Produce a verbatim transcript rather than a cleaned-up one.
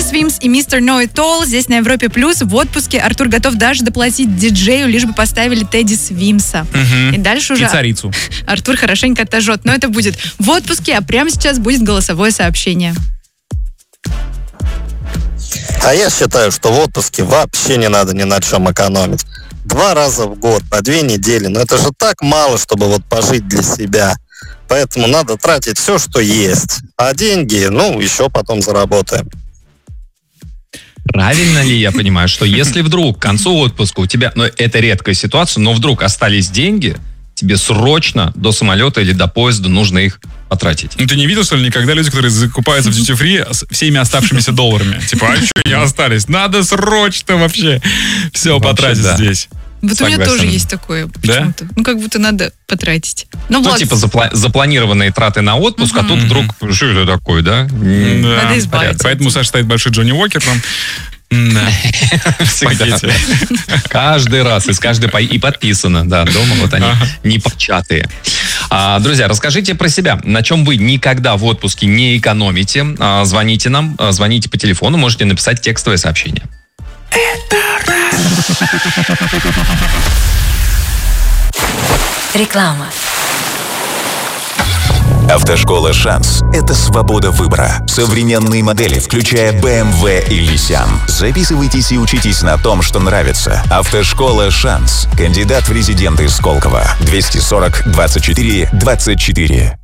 Свимс и мистер Know It All здесь на Европе Плюс. В отпуске Артур готов даже доплатить диджею, лишь бы поставили Тедди Свимса. Угу. И дальше уже и царицу. Артур хорошенько отожжет. Но это будет в отпуске, а прямо сейчас будет голосовое сообщение. А я считаю, что в отпуске вообще не надо ни на чем экономить. Два раза в год, по две недели. Но это же так мало, чтобы вот пожить для себя. Поэтому надо тратить все, что есть. А деньги, ну, еще потом заработаем. Правильно ли я понимаю, что если вдруг к концу отпуска у тебя, ну, это редкая ситуация, но вдруг остались деньги, тебе срочно до самолета или до поезда нужно их потратить? Ну, ты не видел, что ли, никогда люди, которые закупаются в duty free с всеми оставшимися долларами? Типа, а что не остались? Надо срочно вообще все Вообще, потратить да. здесь. Вот Согласен. у меня тоже есть такое почему-то. Ну, как будто надо потратить. Ну, Ну, вот. типа запла- запланированные траты на отпуск, а тут вдруг, что это такое, да? М, Да. Надо избавиться. Поэтому Саша стоит большой Джонни Уокер там. Да. Всегда. Каждый раз, из каждой по... и подписано, да, дома вот они, Ага. не початые. А, друзья, расскажите про себя, на чем вы никогда в отпуске не экономите. А, звоните нам, а, звоните по телефону, можете написать текстовое сообщение. Реклама. Автошкола «Шанс» — это свобода выбора. Современные модели, включая бэ эм вэ и Лисян. Записывайтесь и учитесь на том, что нравится. Автошкола «Шанс». Кандидат в резиденты Сколково. двести сорок двадцать четыре двадцать четыре.